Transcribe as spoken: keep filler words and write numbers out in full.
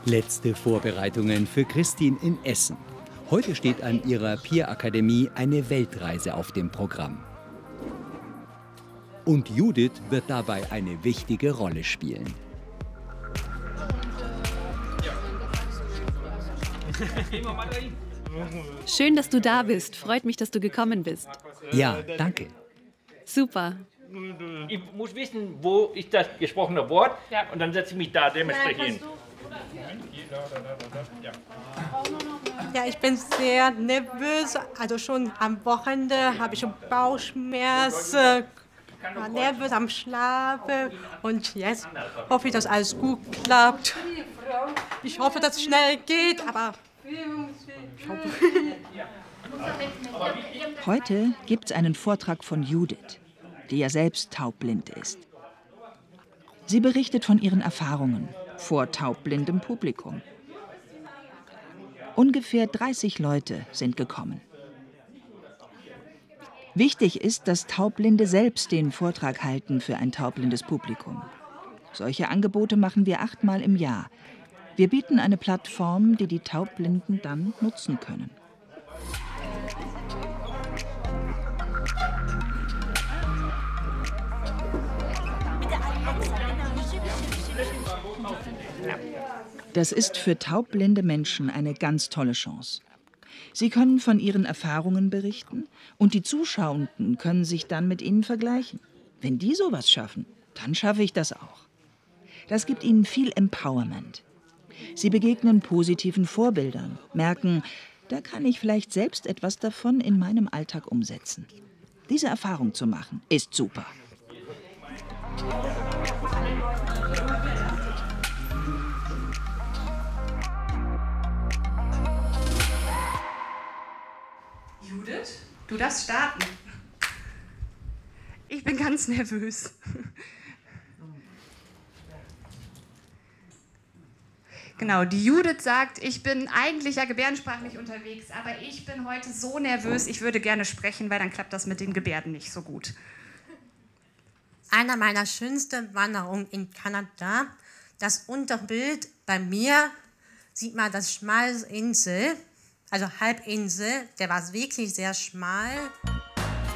Letzte Vorbereitungen für Christine in Essen. Heute steht an ihrer Peer-Akademie eine Weltreise auf dem Programm. Und Judith wird dabei eine wichtige Rolle spielen. Schön, dass du da bist. Freut mich, dass du gekommen bist. Ja, danke. Super. Ich muss wissen, wo ist das gesprochene Wort, und dann setze ich mich da dementsprechend hin. Ja, ich bin sehr nervös. Also schon am Wochenende habe ich schon Bauchschmerzen, war nervös am Schlafen. Und jetzt hoffe ich, dass alles gut klappt. Ich hoffe, dass es schnell geht, aber ich hoffe. Heute gibt es einen Vortrag von Judith, die ja selbst taubblind ist. Sie berichtet von ihren Erfahrungen vor taubblindem Publikum. Ungefähr dreißig Leute sind gekommen. Wichtig ist, dass Taubblinde selbst den Vortrag halten für ein taubblindes Publikum. Solche Angebote machen wir achtmal im Jahr. Wir bieten eine Plattform, die die Taubblinden dann nutzen können. Das ist für taubblinde Menschen eine ganz tolle Chance. Sie können von ihren Erfahrungen berichten und die Zuschauenden können sich dann mit ihnen vergleichen. Wenn die sowas schaffen, dann schaffe ich das auch. Das gibt ihnen viel Empowerment. Sie begegnen positiven Vorbildern, merken, da kann ich vielleicht selbst etwas davon in meinem Alltag umsetzen. Diese Erfahrung zu machen, ist super. Judith, du darfst starten. Ich bin ganz nervös. Genau, die Judith sagt, ich bin eigentlich ja gebärdensprachlich unterwegs, aber ich bin heute so nervös, ich würde gerne sprechen, weil dann klappt das mit den Gebärden nicht so gut. Einer meiner schönsten Wanderungen in Kanada, das Unterbild bei mir, sieht man das schmale Insel, also Halbinsel, der war wirklich sehr schmal.